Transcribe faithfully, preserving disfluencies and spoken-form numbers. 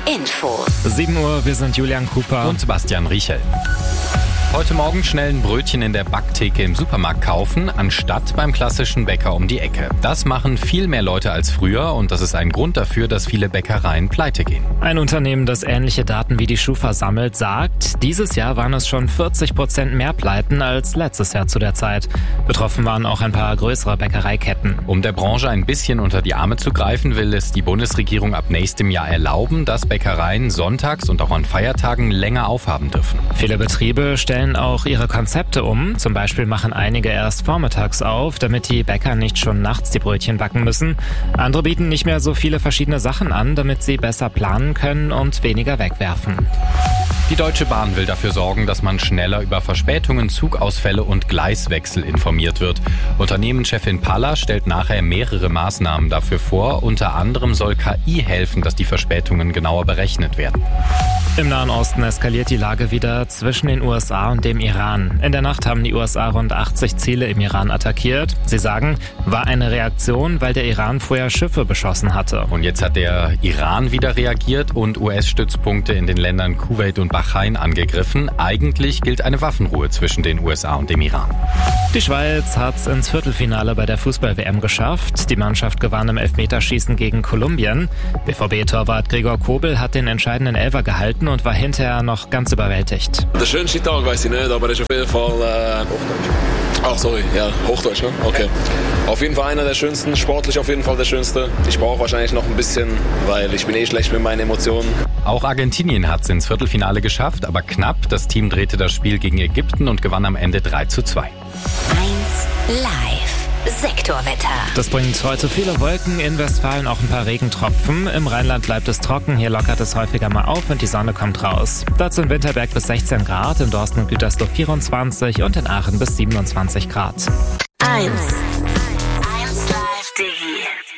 Infos. sieben Uhr, wir sind Julian Cooper und Sebastian Riechel. Heute Morgen schnell ein Brötchen in der Backtheke im Supermarkt kaufen, anstatt beim klassischen Bäcker um die Ecke. Das machen viel mehr Leute als früher und das ist ein Grund dafür, dass viele Bäckereien pleite gehen. Ein Unternehmen, das ähnliche Daten wie die Schufa sammelt, sagt, dieses Jahr waren es schon vierzig Prozent mehr Pleiten als letztes Jahr zu der Zeit. Betroffen waren auch ein paar größere Bäckereiketten. Um der Branche ein bisschen unter die Arme zu greifen, will es die Bundesregierung ab nächstem Jahr erlauben, dass Bäckereien sonntags und auch an Feiertagen länger aufhaben dürfen. Viele Betriebe stellen auch ihre Konzepte um. Zum Beispiel machen einige erst vormittags auf, damit die Bäcker nicht schon nachts die Brötchen backen müssen. Andere bieten nicht mehr so viele verschiedene Sachen an, damit sie besser planen können und weniger wegwerfen. Die Deutsche Bahn will dafür sorgen, dass man schneller über Verspätungen, Zugausfälle und Gleiswechsel informiert wird. Unternehmenschefin Palla stellt nachher mehrere Maßnahmen dafür vor. Unter anderem soll K I helfen, dass die Verspätungen genauer berechnet werden. Im Nahen Osten eskaliert die Lage wieder zwischen den U S A und dem Iran. In der Nacht haben die U S A rund achtzig Ziele im Iran attackiert. Sie sagen, war eine Reaktion, weil der Iran vorher Schiffe beschossen hatte. Und jetzt hat der Iran wieder reagiert und U S-Stützpunkte in den Ländern Kuwait und Bahrain angegriffen. Eigentlich gilt eine Waffenruhe zwischen den U S A und dem Iran. Die Schweiz hat es ins Viertelfinale bei der Fußball-W M geschafft. Die Mannschaft gewann im Elfmeterschießen gegen Kolumbien. B V B-Torwart Gregor Kobel hat den entscheidenden Elfer gehalten und war hinterher noch ganz überwältigt. Der schönste Tag weiß ich nicht, aber das ist auf jeden Fall... Äh Hochdeutsch. Ach, sorry, ja, Hochdeutsch, ne? Okay. Auf jeden Fall einer der schönsten, sportlich auf jeden Fall der schönste. Ich brauche wahrscheinlich noch ein bisschen, weil ich bin eh schlecht mit meinen Emotionen. Auch Argentinien hat es ins Viertelfinale geschafft, aber knapp. Das Team drehte das Spiel gegen Ägypten und gewann am Ende drei zu zwei. eins live. Sektorwetter. Das bringt heute viele Wolken, in Westfalen auch ein paar Regentropfen. Im Rheinland bleibt es trocken, hier lockert es häufiger mal auf und die Sonne kommt raus. Dazu in Winterberg bis sechzehn Grad, in Dorsten und Gütersloh vierundzwanzig und in Aachen bis siebenundzwanzig Grad. eins. eins live.